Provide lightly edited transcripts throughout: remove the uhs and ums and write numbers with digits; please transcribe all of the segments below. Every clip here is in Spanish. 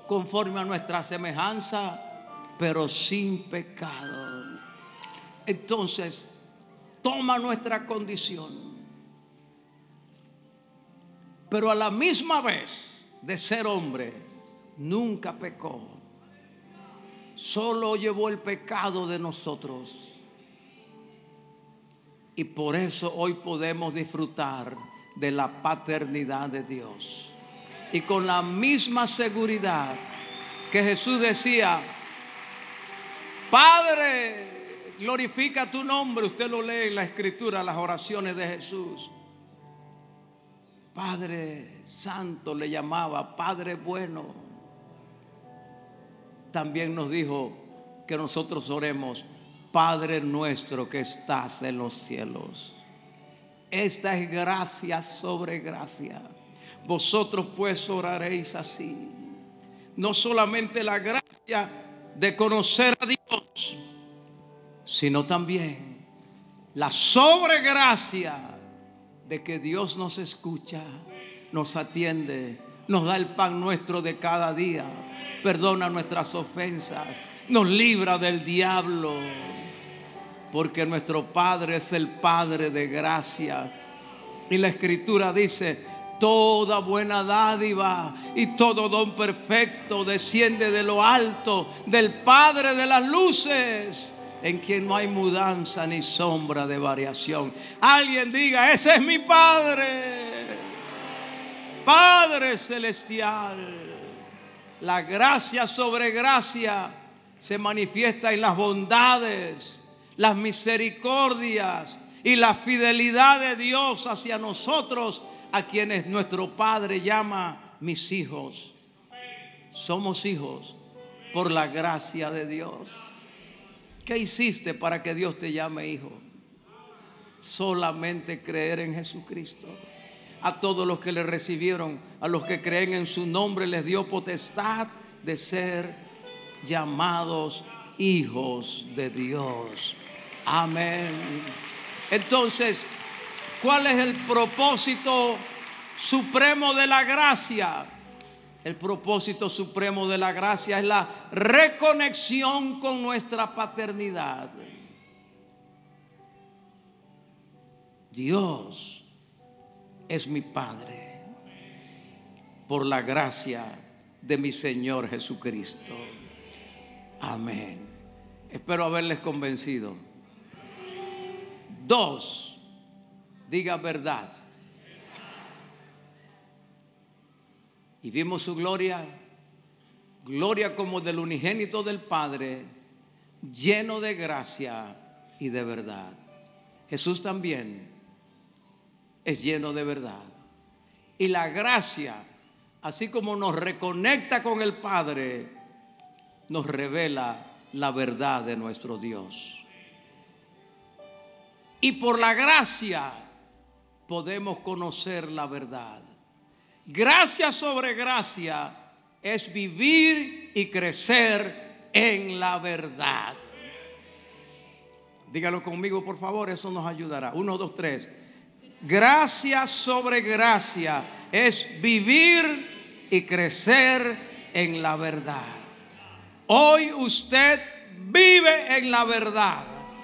conforme a nuestra semejanza, pero sin pecado. Entonces, toma nuestra condición, pero a la misma vez de ser hombre, nunca pecó. Solo llevó el pecado de nosotros. Y por eso hoy podemos disfrutar de la paternidad de Dios. Y con la misma seguridad que Jesús decía: Padre, glorifica tu nombre. Usted lo lee en la Escritura, las oraciones de Jesús. Padre Santo le llamaba, Padre bueno. También nos dijo que nosotros oremos: Padre nuestro que estás en los cielos. Esta es gracia sobre gracia. Vosotros pues oraréis así. No solamente la gracia de conocer a Dios, sino también la sobregracia de que Dios nos escucha, nos atiende, nos da el pan nuestro de cada día, perdona nuestras ofensas, nos libra del diablo, porque nuestro Padre es el Padre de gracia. Y la Escritura dice: toda buena dádiva y todo don perfecto desciende de lo alto, del Padre de las luces, en quien no hay mudanza ni sombra de variación. Alguien diga: ese es mi Padre, Padre celestial. La gracia sobre gracia se manifiesta en las bondades, las misericordias y la fidelidad de Dios hacia nosotros, a quienes nuestro Padre llama mis hijos. Somos hijos por la gracia de Dios. ¿Qué hiciste para que Dios te llame hijo? Solamente creer en Jesucristo. A todos los que le recibieron, a los que creen en su nombre, les dio potestad de ser llamados hijos de Dios. Amén. Entonces, ¿cuál es el propósito supremo de la gracia? El propósito supremo de la gracia es la reconexión con nuestra paternidad. Dios es mi Padre por la gracia de mi Señor Jesucristo. Amén. Espero haberles convencido. 2, diga verdad. Y vimos su gloria, gloria como del unigénito del Padre, lleno de gracia y de verdad. Jesús también es lleno de verdad. Y la gracia, así como nos reconecta con el Padre, nos revela la verdad de nuestro Dios. Y por la gracia podemos conocer la verdad. Gracia sobre gracia es vivir y crecer en la verdad. Dígalo conmigo, por favor, eso nos ayudará. 1, 2, 3. Gracia sobre gracia es vivir y crecer en la verdad. Hoy usted vive en la verdad.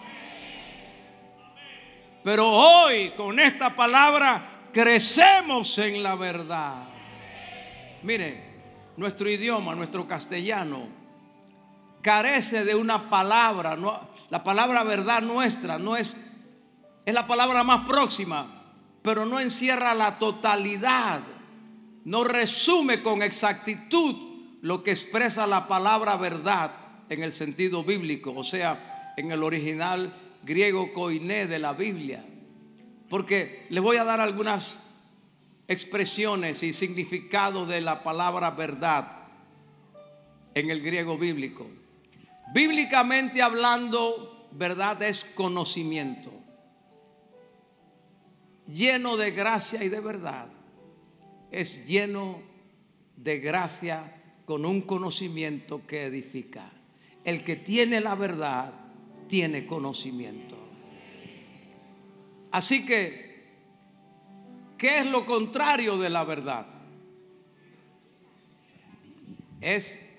Pero hoy con esta palabra crecemos en la verdad. Mire, nuestro idioma, nuestro castellano, carece de una palabra. La palabra verdad nuestra no es la palabra más próxima, pero no encierra la totalidad. No resume con exactitud lo que expresa la palabra verdad en el sentido bíblico, o sea, en el original griego koiné de la Biblia. Porque les voy a dar algunas expresiones y significados de la palabra verdad en el griego bíblico. Bíblicamente hablando, verdad es conocimiento, lleno de gracia y de verdad. Es lleno de gracia con un conocimiento que edifica. El que tiene la verdad tiene conocimiento. Así que, ¿qué es lo contrario de la verdad? es